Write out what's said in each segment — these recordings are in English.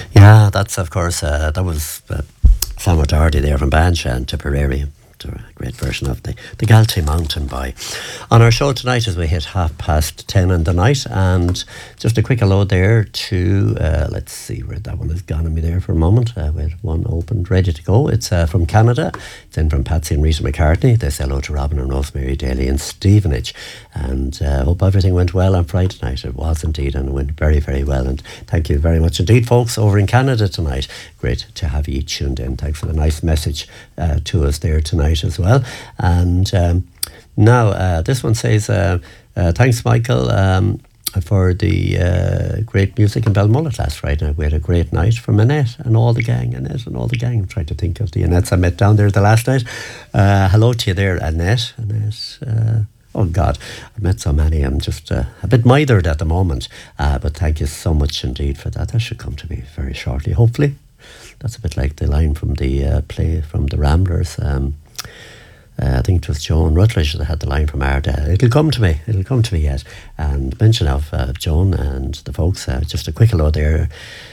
Yeah, that's of course, that was Sam O'Doherty there from Banshee and Tipperary. A great version of the Galtee Mountain Boy. On our show tonight as we hit 10:30 in the night, and just a quick hello there to, let's see where that one has gone on me there for a moment. We had one opened, ready to go. It's from Canada. It's in from Patsy and Rita McCartney. They say hello to Robin and Rosemary Daly in Stevenage. And hope everything went well on Friday night. It was indeed, and it went very, very well. And thank you very much indeed, folks, over in Canada tonight. Great to have you tuned in. Thanks for the nice message to us there tonight as well. And now this one says thanks Michael for the great music in Belmullet last Friday. We had a great night from Annette and all the gang. I'm trying to think of the Annettes I met down there the last night. Hello to you there, Annette. Oh God, I've met so many. I'm just a bit mithered at the moment, but thank you so much indeed for that. That should come to me very shortly, hopefully. That's a bit like the line from the play from the Ramblers. I think it was Joan Rutledge that had the line from Ardell. It'll come to me yet. And mention of Joan and the folks, just a quick hello there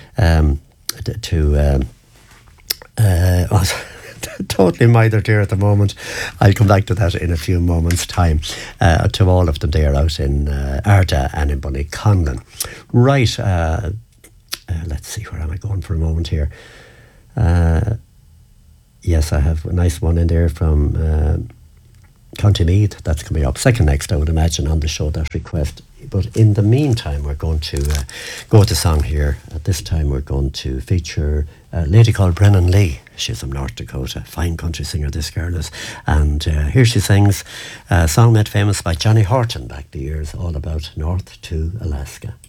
to totally mithered here at the moment. I'll come back to that in a few moments' time. To all of them there out in Arda and in Bunnyconlon. Right, let's see, where am I going for a moment here? Yes, I have a nice one in there from County Meath. That's coming up second next, I would imagine, on the show, that request. But in the meantime, we're going to go with the song here. At this time, we're going to feature a lady called Brennan Lee. She's from North Dakota. Fine country singer, this girl is. And here she sings a song made famous by Johnny Horton back the years, all about North to Alaska.